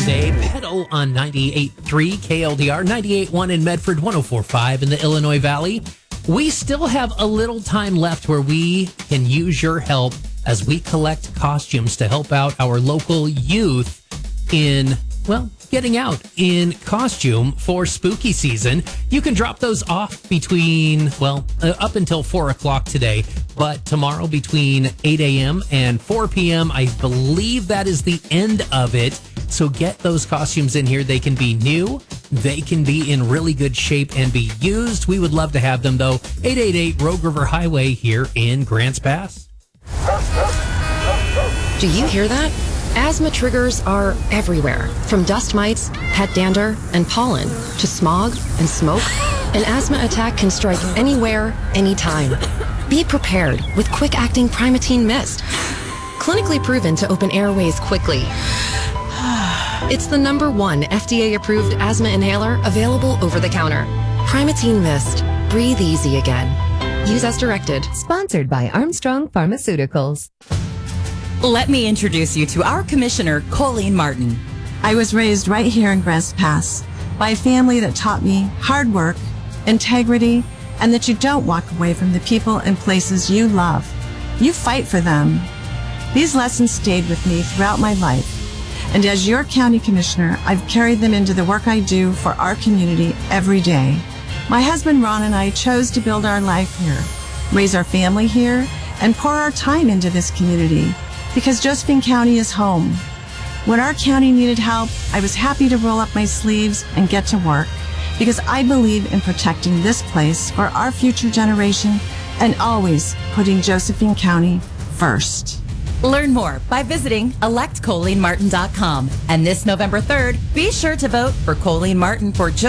Thursday. Pedal on 98.3 KLDR, 98.1 in Medford, 104.5 in the Illinois Valley. We still have a little time left where we can use your help as we collect costumes to help out our local youth in, well, getting out in costume for spooky season. You can drop those off between, up until 4 o'clock today, but tomorrow between 8 a.m. and 4 p.m., I believe that is the end of it. So get those costumes in here. They can be new. They can be in really good shape and be used. We would love to have them, though. 888 Rogue River Highway here in Grants Pass. Do you hear that? Asthma triggers are everywhere, from dust mites, pet dander, and pollen, to smog and smoke. An asthma attack can strike anywhere, anytime. Be prepared with quick-acting Primatene Mist. Clinically proven to open airways quickly. It's the #1 FDA-approved asthma inhaler available over the counter. Primatene Mist. Breathe easy again. Use as directed. Sponsored by Armstrong Pharmaceuticals. Let me introduce you to our Commissioner, Colleen Martin. I was raised right here in Grants Pass by a family that taught me hard work, integrity, and that you don't walk away from the people and places you love. You fight for them. These lessons stayed with me throughout my life. And as your county commissioner, I've carried them into the work I do for our community every day. My husband Ron and I chose to build our life here, raise our family here, and pour our time into this community because Josephine County is home. When our county needed help, I was happy to roll up my sleeves and get to work because I believe in protecting this place for our future generation and always putting Josephine County first. Learn more by visiting electcolleenmartin.com. And this November 3rd, be sure to vote for Colleen Martin for